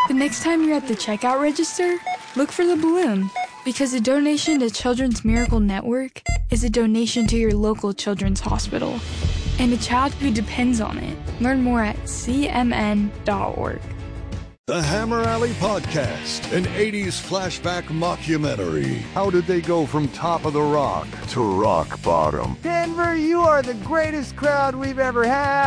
The next time you're at the checkout register, look for the balloon, because a donation to Children's Miracle Network is a donation to your local children's hospital and a child who depends on it. Learn more at cmn.org. The Hammer Alley Podcast, an 80s flashback mockumentary. How did they go from top of the rock to rock bottom? Denver, you are the greatest crowd we've ever had.